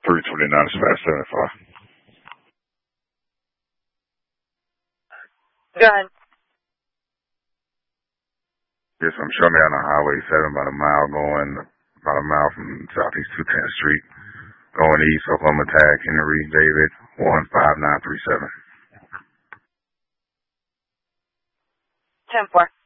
329 is fast 75. Go ahead. Yes, I'm showing me on the Highway 7 about a mile from Southeast 210th Street. Going east, Oklahoma Tag, Henry David, 15937. 10-4.